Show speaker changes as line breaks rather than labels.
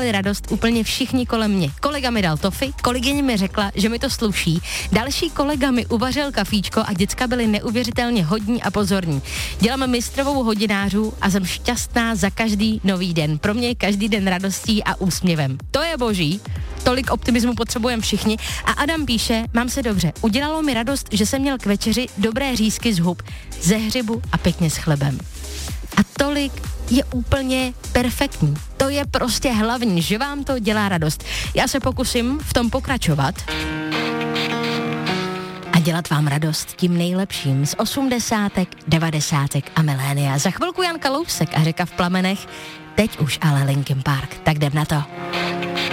udělali radost úplně všichni kolem mě. Kolega mi dal toffee, kolegyně mi řekla, že mi to sluší, další kolega mi uvařil kafíčko a děcka byly neuvěřitelně hodní a pozorní. Dělám mistrovou hodinářů a jsem šťastná za každý nový den. Pro mě je každý den radostí a úsměvem. To je boží. Tolik optimismu potřebujeme všichni. A Adam píše, mám se dobře. Udělalo mi radost, že jsem měl k večeři dobré řízky z hub, ze hřibu a pěkně s chlebem. A tolik je úplně perfektní. To je prostě hlavní, že vám to dělá radost. Já se pokusím v tom pokračovat a dělat vám radost tím nejlepším z 80., 90. a milénia. Za chvilku Jan Kalousek a Řeka v plamenech, teď už ale Linkin Park. Tak jdem na to.